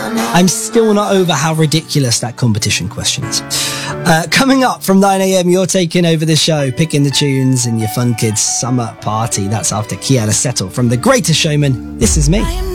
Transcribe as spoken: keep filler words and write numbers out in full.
I'm still not over how ridiculous that competition question is. Uh, coming up from nine a.m, you're taking over the show, picking the tunes in your Fun Kids Summer Party. That's after Kiara Settle from The Greatest Showman. This is me.